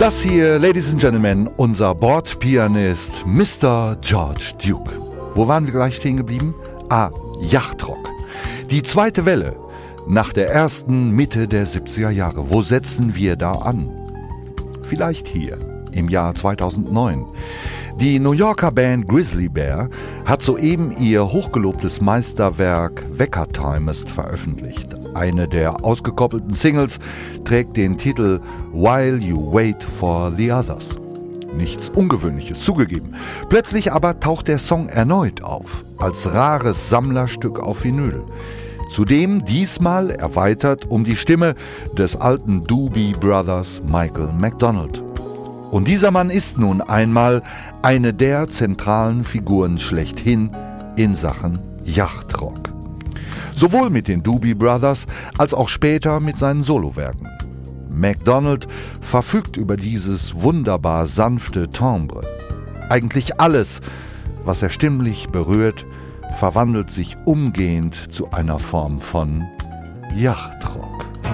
Das hier, Ladies and Gentlemen, unser Bordpianist Mr. George Duke. Wo waren wir gleich stehen geblieben? Yachtrock. Die zweite Welle nach der ersten Mitte der 70er Jahre. Wo setzen wir da an? Vielleicht hier, im Jahr 2009. Die New Yorker Band Grizzly Bear hat soeben ihr hochgelobtes Meisterwerk Weckertimest veröffentlicht. Eine der ausgekoppelten Singles trägt den Titel While You Wait for the Others. Nichts Ungewöhnliches, zugegeben. Plötzlich aber taucht der Song erneut auf, als rares Sammlerstück auf Vinyl. Zudem diesmal erweitert um die Stimme des alten Doobie Brothers Michael McDonald. Und dieser Mann ist nun einmal eine der zentralen Figuren schlechthin in Sachen Yachtrock. Sowohl mit den Doobie Brothers als auch später mit seinen Solowerken. McDonald verfügt über dieses wunderbar sanfte Timbre. Eigentlich alles, was er stimmlich berührt, verwandelt sich umgehend zu einer Form von Yachtrock.